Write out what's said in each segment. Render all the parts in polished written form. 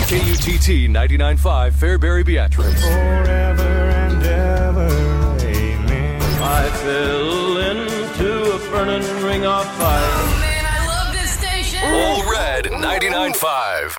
KUTT 99.5 Fairbury Beatrice. Forever and ever, amen. I fell into a burning ring of fire. Oh man, I love this station. All Red 99.5.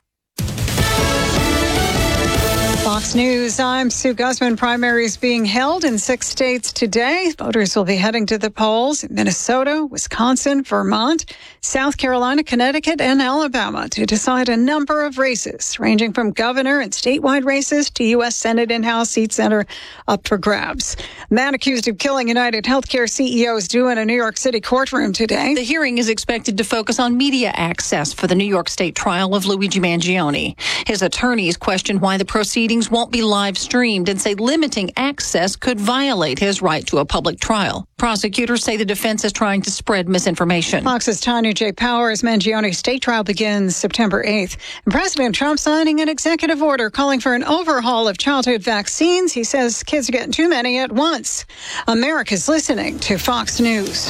Fox News, I'm Sue Guzman. Primaries being held in 6 states today. Voters will be heading to the polls in Minnesota, Wisconsin, Vermont, South Carolina, Connecticut, and Alabama to decide a number of races, ranging from governor and statewide races to U.S. Senate and House seats that are up for grabs. The man accused of killing United Healthcare CEO is due in a New York City courtroom today. The hearing is expected to focus on media access for the New York State trial of Luigi Mangione. His attorneys question why the proceedings won't be live streamed and say limiting access could violate his right to a public trial. Prosecutors say the defense is trying to spread misinformation. Fox's Tanya J. Powers. Mangione's state trial begins September 8th. And President Trump signing an executive order calling for an overhaul of childhood vaccines. He says kids are getting too many at once. America's listening to Fox News.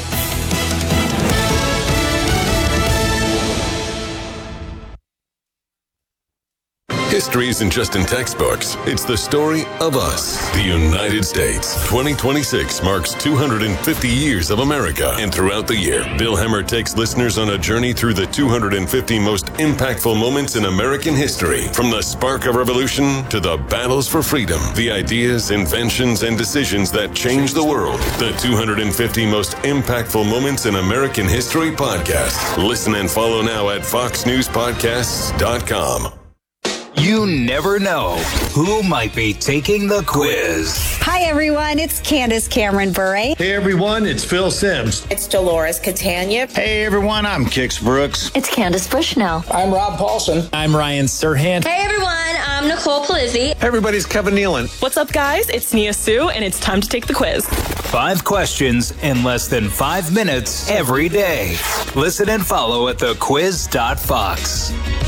History isn't just in textbooks. It's the story of us, the United States. 2026 marks 250 years of America. And throughout the year, Bill Hemmer takes listeners on a journey through the 250 most impactful moments in American history. From the spark of revolution to the battles for freedom, the ideas, inventions, and decisions that changed the world. The 250 most impactful moments in American history podcast. Listen and follow now at foxnewspodcasts.com. You never know who might be taking the quiz. Hi, everyone. It's Candace Cameron Bure. Hey, everyone. It's Phil Sims. It's Dolores Catania. Hey, everyone. I'm Kix Brooks. It's Candace Bushnell. I'm Rob Paulson. I'm Ryan Serhant. Hey, everyone. I'm Nicole Palizzi. Hey, everybody. It's Kevin Nealon. What's up, guys? It's Nia Sue, and it's time to take the quiz. 5 questions in less than 5 minutes every day. Listen and follow at thequiz.fox.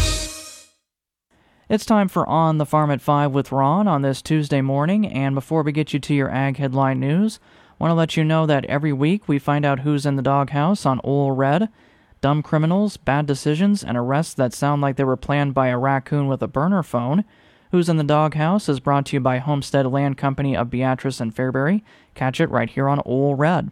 It's time for On the Farm at 5 with Ron on this Tuesday morning, and before we get you to your ag headline news, I want to let you know that every week we find out who's in the doghouse on Ole Red, dumb criminals, bad decisions, and arrests that sound like they were planned by a raccoon with a burner phone. Who's in the Doghouse is brought to you by Homestead Land Company of Beatrice and Fairbury. Catch it right here on Ole Red.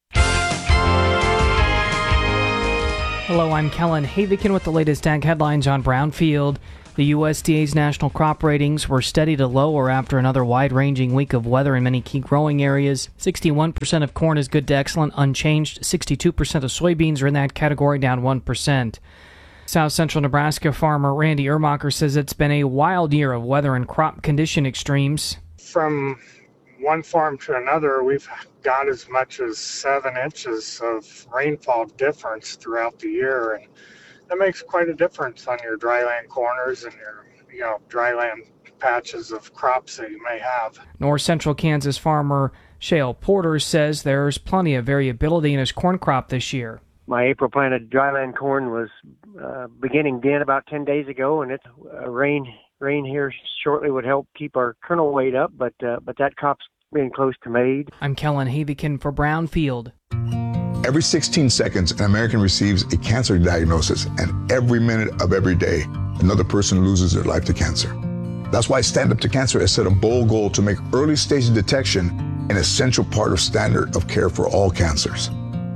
Hello, I'm Kellen Havikin with the latest ag headlines on Brownfield. The USDA's national crop ratings were steady to lower after another wide-ranging week of weather in many key growing areas. 61% of corn is good to excellent, unchanged. 62% of soybeans are in that category, down 1%. South Central Nebraska farmer Randy Ermacher says it's been a wild year of weather and crop condition extremes. From one farm to another, we've got as much as 7 inches of rainfall difference throughout the year, and that makes quite a difference on your dryland corners and your, dryland patches of crops that you may have. North Central Kansas farmer Shale Porter says there's plenty of variability in his corn crop this year. My April planted dryland corn was beginning den about 10 days ago, and it's rain here shortly would help keep our kernel weight up, but that crop's being close to made. I'm Kellen Havikin for Brownfield. Every 16 seconds, an American receives a cancer diagnosis, and every minute of every day, another person loses their life to cancer. That's why Stand Up to Cancer has set a bold goal to make early stage detection an essential part of standard of care for all cancers.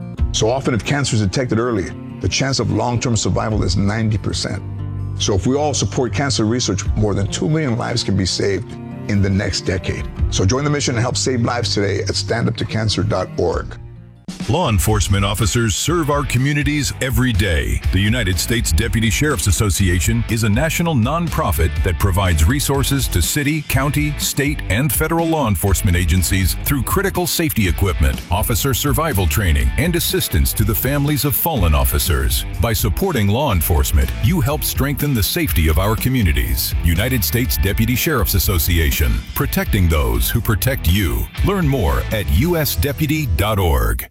So often, if cancer is detected early, the chance of long-term survival is 90%. So if we all support cancer research, more than 2 million lives can be saved in the next decade. So join the mission and help save lives today at standuptocancer.org. Law enforcement officers serve our communities every day. The United States Deputy Sheriff's Association is a national nonprofit that provides resources to city, county, state, and federal law enforcement agencies through critical safety equipment, officer survival training, and assistance to the families of fallen officers. By supporting law enforcement, you help strengthen the safety of our communities. United States Deputy Sheriff's Association, protecting those who protect you. Learn more at usdeputy.org.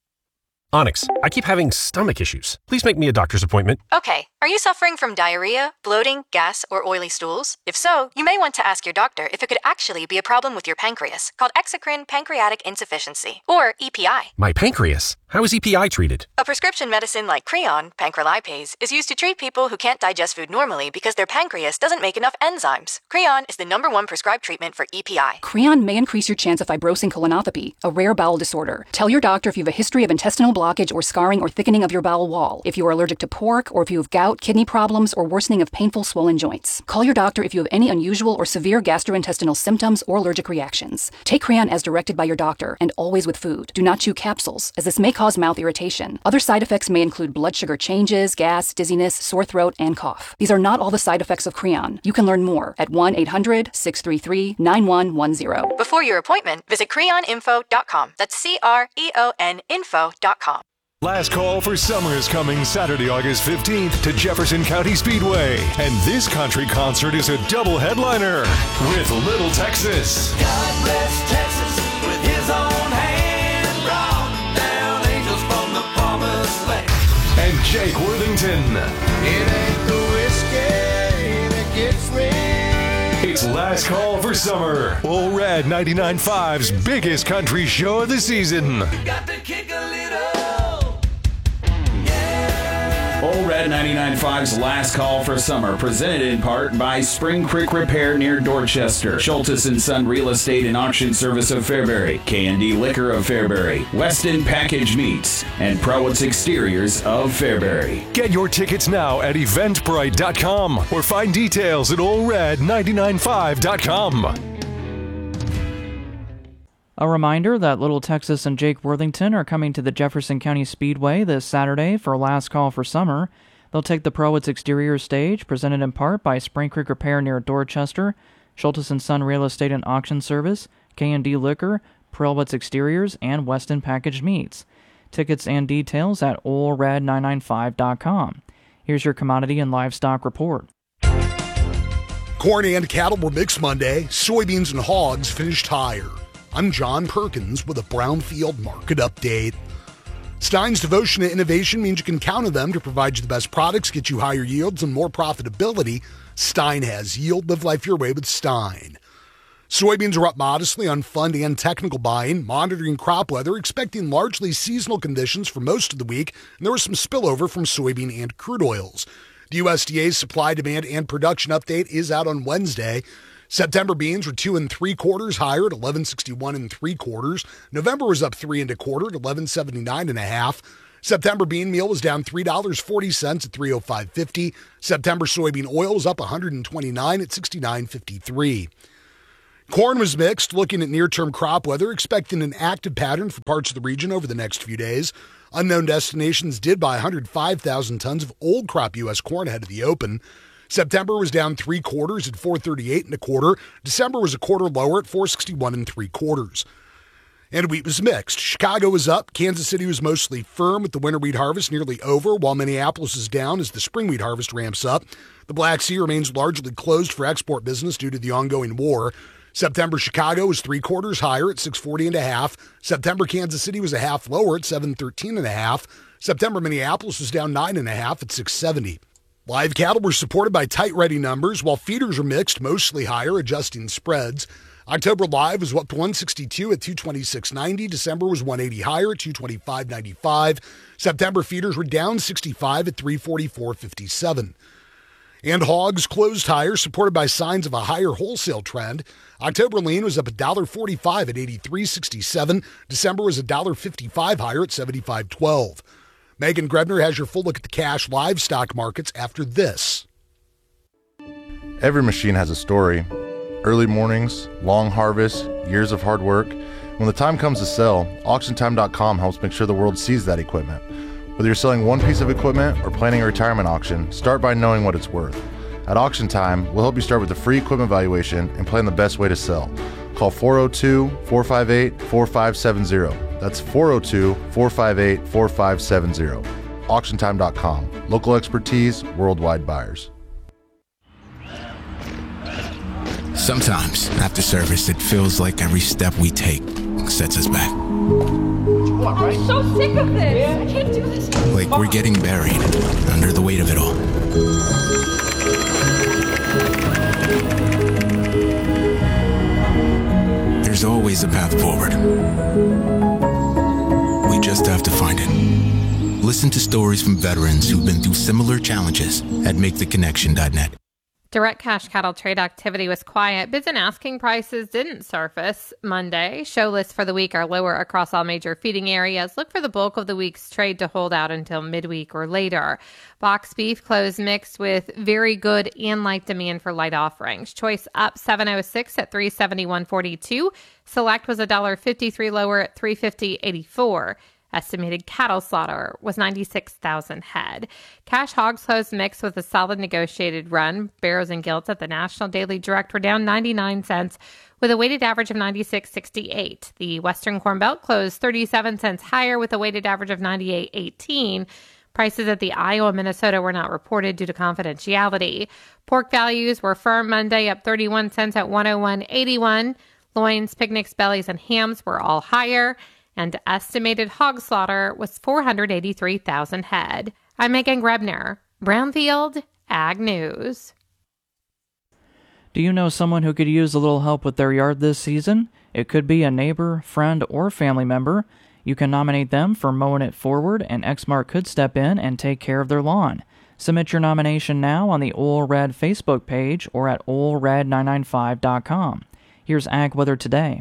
Onyx, I keep having stomach issues. Please make me a doctor's appointment. Okay, are you suffering from diarrhea, bloating, gas, or oily stools? If so, you may want to ask your doctor if it could actually be a problem with your pancreas, called exocrine pancreatic insufficiency, or EPI. My pancreas? How is EPI treated? A prescription medicine like Creon, pancrelipase, is used to treat people who can't digest food normally because their pancreas doesn't make enough enzymes. Creon is the #1 prescribed treatment for EPI. Creon may increase your chance of fibrosing colonopathy, a rare bowel disorder. Tell your doctor if you have a history of intestinal blockage or scarring or thickening of your bowel wall, if you are allergic to pork, or if you have gout, kidney problems, or worsening of painful swollen joints. Call your doctor if you have any unusual or severe gastrointestinal symptoms or allergic reactions. Take Creon as directed by your doctor, and always with food. Do not chew capsules, as this may cause mouth irritation. Other side effects may include blood sugar changes, gas, dizziness, sore throat, and cough. These are not all the side effects of Creon. You can learn more at 1-800-633-9110. Before your appointment, visit creoninfo.com. That's CREON info.com. Last call for summer is coming Saturday, August 15th to Jefferson County Speedway. And this country concert is a double headliner with Little Texas. God bless Texas with his own hand, brought down angels from the promised land. And Jake Worthington. It ain't the whiskey that gets me. It's last call for summer. Ole Red 99.5's biggest country show of the season. Got to kick a little. Ole Red 99.5's Last Call for Summer, presented in part by Spring Creek Repair near Dorchester, Schultes & Son Real Estate and Auction Service of Fairbury, K&D Liquor of Fairbury, Weston Package Meats, and Prowitz Exteriors of Fairbury. Get your tickets now at eventbrite.com or find details at olered995.com. A reminder that Little Texas and Jake Worthington are coming to the Jefferson County Speedway this Saturday for Last Call for Summer. They'll take the Prowitz Exterior stage, presented in part by Spring Creek Repair near Dorchester, Schultes & Son Real Estate and Auction Service, K&D Liquor, Prowitz Exteriors, and Weston Packaged Meats. Tickets and details at olered995.com. Here's your commodity and livestock report. Corn and cattle were mixed Monday. Soybeans and hogs finished higher. I'm John Perkins with a Brownfield market update. Stein's devotion to innovation means you can count on them to provide you the best products, get you higher yields and more profitability. Stein has yield. Live life your way with Stein. Soybeans are up modestly on fund and technical buying, monitoring crop weather, expecting largely seasonal conditions for most of the week, and there was some spillover from soybean and crude oils. The USDA's supply, demand, and production update is out on Wednesday. September beans were 2 3/4 higher at 11.61 3/4. November was up 3 1/4 at 11.79 1/2. September bean meal was down $3.40 at 305.50. September soybean oil was up 129 at 69.53. Corn was mixed, looking at near-term crop weather, expecting an active pattern for parts of the region over the next few days. Unknown destinations did buy 105,000 tons of old crop U.S. corn ahead of the open. September was down 3/4 at 438 1/4. December was a quarter lower at 461 3/4. And wheat was mixed. Chicago was up. Kansas City was mostly firm with the winter wheat harvest nearly over, while Minneapolis is down as the spring wheat harvest ramps up. The Black Sea remains largely closed for export business due to the ongoing war. September Chicago was 3/4 higher at 640 1/2. September Kansas City was a half lower at 713 1/2. September Minneapolis was down 9 1/2 at 670. Live cattle were supported by tight ready numbers, while feeders were mixed, mostly higher, adjusting spreads. October live was up 162 at 226.90. December was 180 higher at 225.95. September feeders were down 65 at 344.57. And hogs closed higher, supported by signs of a higher wholesale trend. October lean was up $1.45 at 83.67. December was $1.55 higher at 75.12. Megan Grebner has your full look at the cash livestock markets after this. Every machine has a story. Early mornings, long harvests, years of hard work. When the time comes to sell, AuctionTime.com helps make sure the world sees that equipment. Whether you're selling one piece of equipment or planning a retirement auction, start by knowing what it's worth. At Auction Time, we'll help you start with a free equipment valuation and plan the best way to sell. Call 402-458-4570. That's 402-458-4570. AuctionTime.com. Local expertise, worldwide buyers. Sometimes, after service, it feels like every step we take sets us back. I'm so sick of this. I can't do this. Like we're getting buried under the weight of it all. There's always a path forward. We just to have to find it. Listen to stories from veterans who've been through similar challenges at MakeTheConnection.net. Direct cash cattle trade activity was quiet. Bids and asking prices didn't surface Monday. Show lists for the week are lower across all major feeding areas. Look for the bulk of the week's trade to hold out until midweek or later. Box beef closed mixed with very good and light demand for light offerings. Choice up $7.06 at $371.42. Select was $1.53 lower at $350.84. Estimated cattle slaughter was 96,000 head. Cash hogs closed mixed with a solid negotiated run. Barrows and gilts at the National Daily Direct were down 99 cents with a weighted average of 96.68. The Western Corn Belt closed 37 cents higher with a weighted average of 98.18. Prices at the Iowa, Minnesota were not reported due to confidentiality. Pork values were firm Monday, up 31 cents at 101.81. Loins, picnics, bellies, and hams were all higher. And estimated hog slaughter was 483,000 head. I'm Megan Grebner, Brownfield Ag News. Do you know someone who could use a little help with their yard this season? It could be a neighbor, friend, or family member. You can nominate them for Mowing It Forward, and Exmark could step in and take care of their lawn. Submit your nomination now on the Ole Red Facebook page or at olered995.com. Here's Ag Weather Today.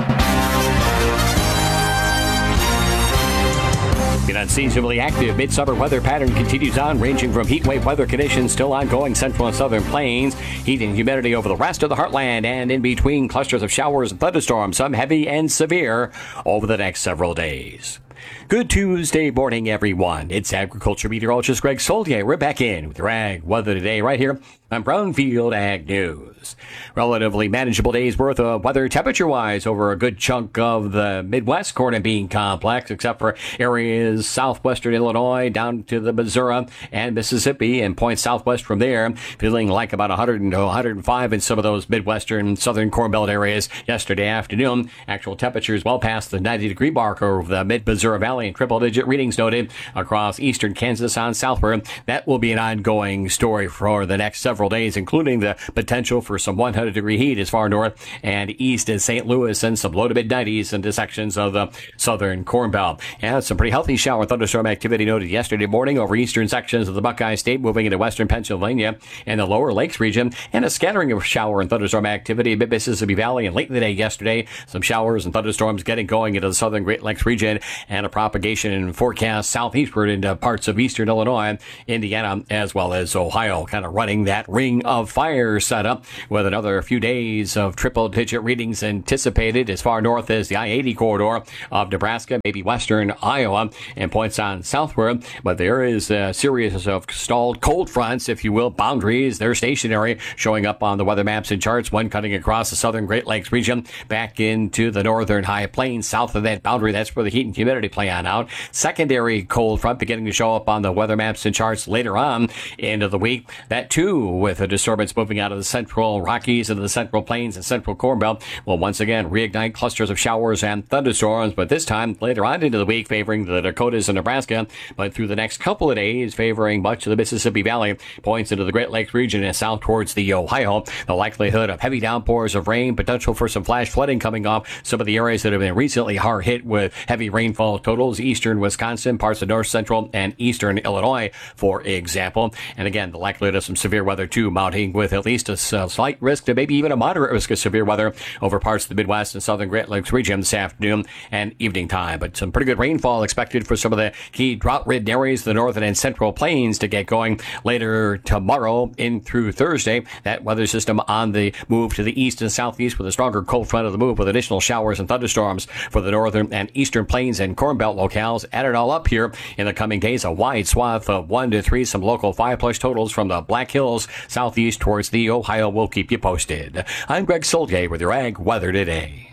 An unseasonably active midsummer weather pattern continues on, ranging from heat wave weather conditions still ongoing central and southern plains, heat and humidity over the rest of the heartland, and in between clusters of showers and thunderstorms, some heavy and severe, over the next several days. Good Tuesday morning, everyone. It's agriculture meteorologist Greg Solier. We're back in with your Ag Weather Today right here on Brownfield Ag News. Relatively manageable days worth of weather temperature-wise over a good chunk of the Midwest corn and bean complex, except for areas southwestern Illinois down to the Missouri and Mississippi and points southwest from there, feeling like about 100 to 105 in some of those Midwestern southern Corn Belt areas yesterday afternoon. Actual temperatures well past the 90-degree mark over the mid-Missouri Valley and triple-digit readings noted across eastern Kansas on southward. That will be an ongoing story for the next several days, including the potential for some 100-degree heat as far north and east as St. Louis and some low to mid-90s into sections of the southern Corn Belt. And some pretty healthy shower thunderstorm activity noted yesterday morning over eastern sections of the Buckeye State, moving into western Pennsylvania and the lower lakes region, and a scattering of shower and thunderstorm activity in mid-Mississippi Valley. And late in the day yesterday, some showers and thunderstorms getting going into the southern Great Lakes region, and a propagation and forecast southeastward into parts of eastern Illinois, Indiana, as well as Ohio, kind of running that ring of fire setup with another few days of triple-digit readings anticipated as far north as the I-80 corridor of Nebraska, maybe western Iowa, and points on southward. But there is a series of stalled cold fronts, if you will, boundaries. They're stationary, showing up on the weather maps and charts, one cutting across the southern Great Lakes region back into the northern high plains. South of that boundary, that's where the heat and humidity play on out. Secondary cold front beginning to show up on the weather maps and charts later on into the week. That too, with a disturbance moving out of the central Rockies into the central plains and central Corn Belt, will once again reignite clusters of showers and thunderstorms, but this time later on into the week favoring the Dakotas and Nebraska, but through the next couple of days favoring much of the Mississippi Valley, points into the Great Lakes region and south towards the Ohio. The likelihood of heavy downpours of rain, potential for some flash flooding coming off some of the areas that have been recently hard hit with heavy rainfall totals, eastern Wisconsin, parts of north central and eastern Illinois, for example. And again, the likelihood of some severe weather too mounting, with at least a slight risk to maybe even a moderate risk of severe weather over parts of the Midwest and southern Great Lakes region this afternoon and evening time. But some pretty good rainfall expected for some of the key drought-ridden areas of the northern and central plains to get going later tomorrow in through Thursday. That weather system on the move to the east and southeast with a stronger cold front of the move, with additional showers and thunderstorms for the northern and eastern plains and Corn Belt locales. Add it all up here in the coming days, a wide swath of 1 to 3, some local 5+ totals from the Black Hills southeast towards the Ohio. Will keep you posted. I'm Greg Solier with your Ag Weather Today.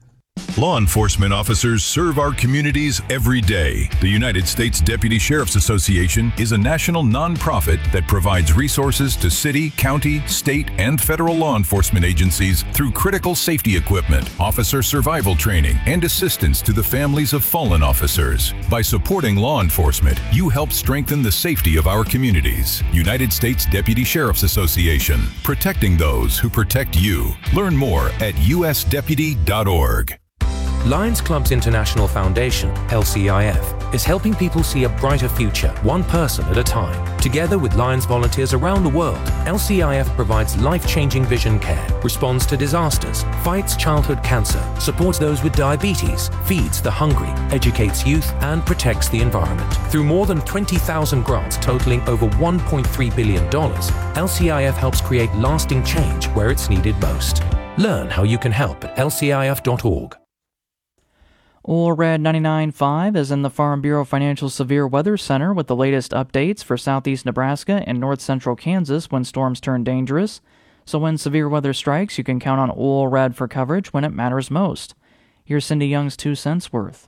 Law enforcement officers serve our communities every day. The United States Deputy Sheriff's Association is a national nonprofit that provides resources to city, county, state, and federal law enforcement agencies through critical safety equipment, officer survival training, and assistance to the families of fallen officers. By supporting law enforcement, you help strengthen the safety of our communities. United States Deputy Sheriff's Association, protecting those who protect you. Learn more at usdeputy.org. Lions Clubs International Foundation, LCIF, is helping people see a brighter future, one person at a time. Together with Lions volunteers around the world, LCIF provides life-changing vision care, responds to disasters, fights childhood cancer, supports those with diabetes, feeds the hungry, educates youth, and protects the environment. Through more than 20,000 grants totaling over $1.3 billion, LCIF helps create lasting change where it's needed most. Learn how you can help at lcif.org. Oil Red 99.5 is in the Farm Bureau Financial Severe Weather Center with the latest updates for southeast Nebraska and north central Kansas when storms turn dangerous. So when severe weather strikes, you can count on Oil Red for coverage when it matters most. Here's Cindy Young's 2 cents worth.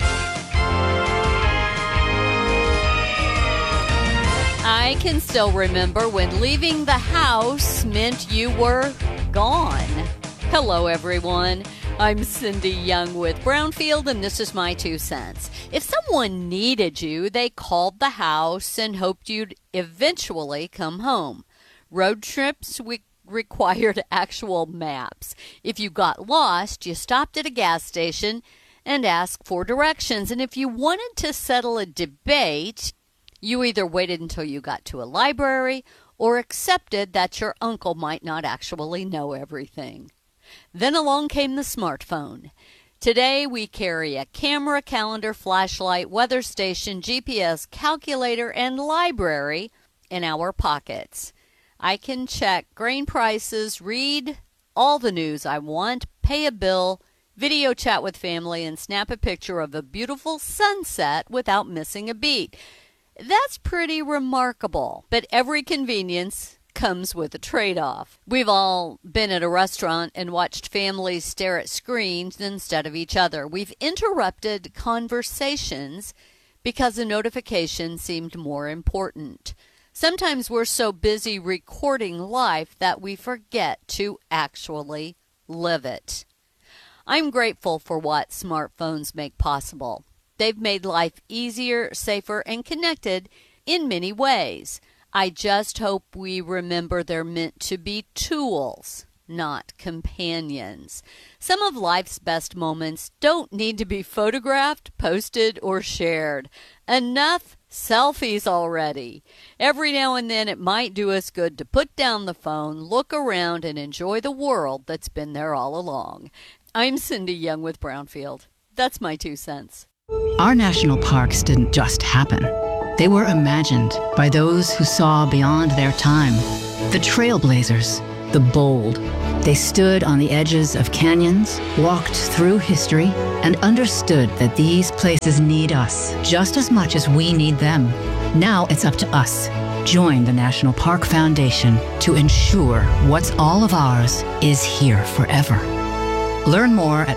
I can still remember when leaving the house meant you were gone. Hello, everyone. I'm Cindy Young with Brownfield, and this is my 2 cents. If someone needed you, they called the house and hoped you'd eventually come home. Road trips required actual maps. If you got lost, you stopped at a gas station and asked for directions. And if you wanted to settle a debate, you either waited until you got to a library or accepted that your uncle might not actually know everything. Then along came the smartphone. Today we carry a camera, calendar, flashlight, weather station, GPS, calculator, and library in our pockets. I can check grain prices, read all the news I want, pay a bill, video chat with family, and snap a picture of a beautiful sunset without missing a beat. That's pretty remarkable, but every convenience comes with a trade-off. We've all been at a restaurant and watched families stare at screens instead of each other. We've interrupted conversations because a notification seemed more important. Sometimes we're so busy recording life that we forget to actually live it. I'm grateful for what smartphones make possible. They've made life easier, safer, and connected in many ways. I just hope we remember they're meant to be tools, not companions. Some of life's best moments don't need to be photographed, posted, or shared. Enough selfies already. Every now and then it might do us good to put down the phone, look around, and enjoy the world that's been there all along. I'm Cindy Young with Brownfield. That's my 2 cents. Our national parks didn't just happen. They were imagined by those who saw beyond their time. The trailblazers, the bold. They stood on the edges of canyons, walked through history, and understood that these places need us just as much as we need them. Now it's up to us. Join the National Park Foundation to ensure what's all of ours is here forever. Learn more at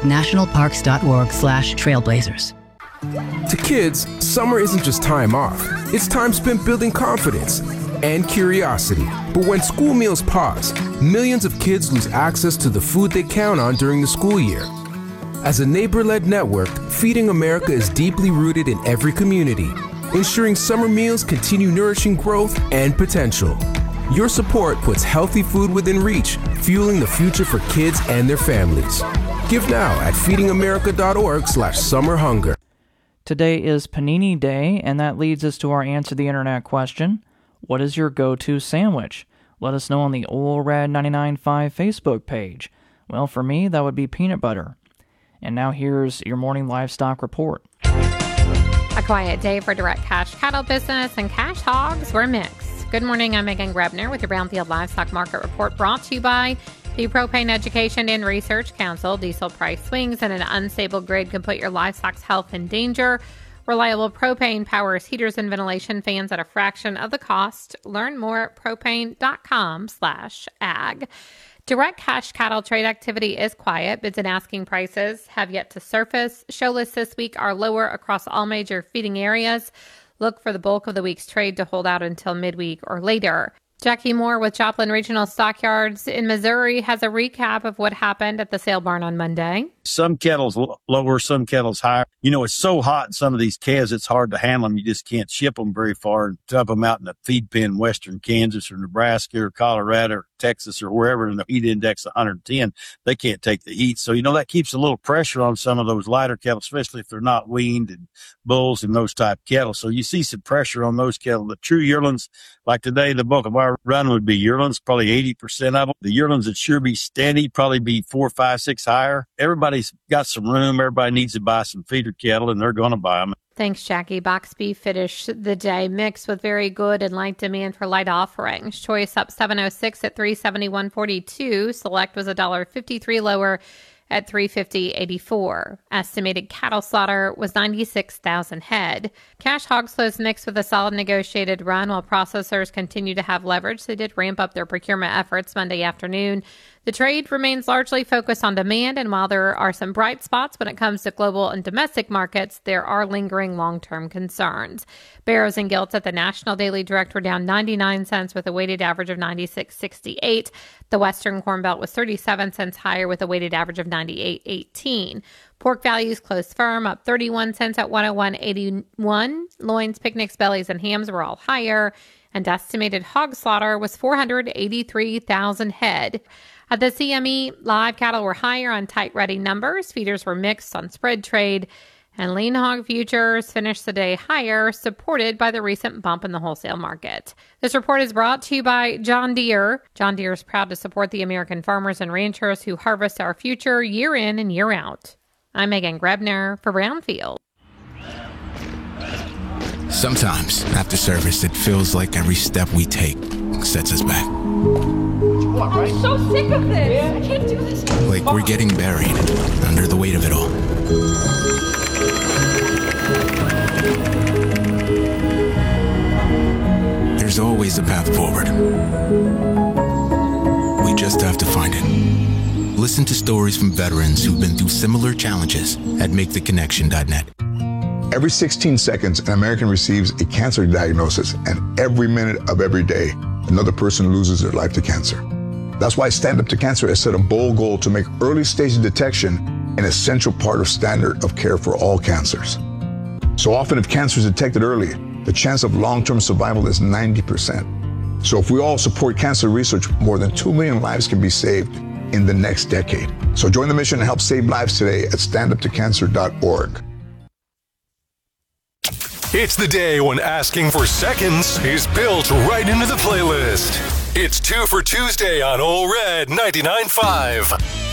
nationalparks.org/trailblazers. To kids, summer isn't just time off. It's time spent building confidence and curiosity. But when school meals pause, millions of kids lose access to the food they count on during the school year. As a neighbor-led network, Feeding America is deeply rooted in every community, ensuring summer meals continue nourishing growth and potential. Your support puts healthy food within reach, fueling the future for kids and their families. Give now at feedingamerica.org/summerhunger. Today is Panini Day, and that leads us to our Answer the Internet question. What is your go-to sandwich? Let us know on the Oil Red 99.5 Facebook page. Well, for me, that would be peanut butter. And now here's your morning livestock report. A quiet day for direct cash cattle business, and cash hogs were mixed. Good morning, I'm Megan Grebner with your Brownfield Livestock Market Report, brought to you by the Propane Education and Research Council. Diesel price swings and an unstable grid can put your livestock's health in danger. Reliable propane powers heaters and ventilation fans at a fraction of the cost. Learn more at propane.com/ag. Direct cash cattle trade activity is quiet. Bids and asking prices have yet to surface. Show lists this week are lower across all major feeding areas. Look for the bulk of the week's trade to hold out until midweek or later. Jackie Moore with Joplin Regional Stockyards in Missouri has a recap of what happened at the sale barn on Monday. Some kettles lower, some kettles higher. You know, it's so hot in some of these calves, it's hard to handle them. You just can't ship them very far and dump them out in a feed pen in western Kansas or Nebraska or Colorado or Texas or wherever, and the heat index 110, they can't take the heat. So, that keeps a little pressure on some of those lighter cattle, especially if they're not weaned and bulls and those type cattle. So you see some pressure on those cattle. The true yearlings, like today, the bulk of our run would be yearlings, probably 80% of them. The yearlings that sure be steady, probably be 4, 5, 6 higher. Everybody's got some room. Everybody needs to buy some feeder cattle, and they're going to buy them. Thanks, Jackie. Box beef finished the day mixed with very good and light demand for light offerings. Choice up $7.06 at $371.42. Select was $1.53 lower at $350.84. Estimated cattle slaughter was 96,000 head. Cash hog slows mixed with a solid negotiated run while processors continue to have leverage. They did ramp up their procurement efforts Monday afternoon. The trade remains largely focused on demand, and while there are some bright spots when it comes to global and domestic markets, there are lingering long-term concerns. Barrows and Gilts at the National Daily Direct were down 99 cents with a weighted average of 96.68. The Western Corn Belt was 37 cents higher with a weighted average of 98.18. Pork values closed firm, up 31 cents at 101.81. Loins, picnics, bellies, and hams were all higher, and estimated hog slaughter was 483,000 head. At the CME, live cattle were higher on tight ready numbers. Feeders were mixed on spread trade, and lean hog futures finished the day higher, supported by the recent bump in the wholesale market. This report is brought to you by John Deere. John Deere is proud to support the American farmers and ranchers who harvest our future year in and year out. I'm Megan Grebner for Brownfield. Sometimes, after service, it feels like every step we take sets us back. I'm so sick of this. I can't do this. Like we're getting buried under the weight of it all. There's always a path forward. We just have to find it. Listen to stories from veterans who've been through similar challenges at MakeTheConnection.net. Every 16 seconds, an American receives a cancer diagnosis, and every minute of every day, another person loses their life to cancer. That's why Stand Up to Cancer has set a bold goal to make early stage detection an essential part of standard of care for all cancers. So often, if cancer is detected early, the chance of long-term survival is 90%. So if we all support cancer research, more than 2 million lives can be saved in the next decade. So join the mission and help save lives today at standuptocancer.org. It's the day when asking for seconds is built right into the playlist. It's 2 for Tuesday on Ole Red 99.5.